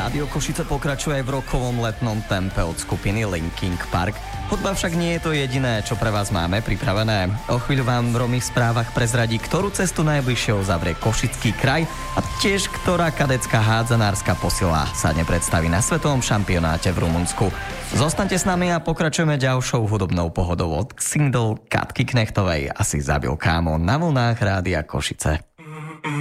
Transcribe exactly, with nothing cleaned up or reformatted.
Rádio Košice pokračuje aj v rokovom letnom tempe od skupiny Linkin Park. Hudba však nie je to jediné, čo pre vás máme pripravené. O chvíľu vám v romých správach prezradí, ktorú cestu najbližšie uzavrie Košický kraj a tiež ktorá kadetská hádzanárska posila sa nepredstaví na svetovom šampionáte v Rumunsku. Zostaňte s nami a pokračujeme ďalšou hudobnou pohodou od single Katky Knechtovej Asi zabil kámo na vlnách Rádia Košice.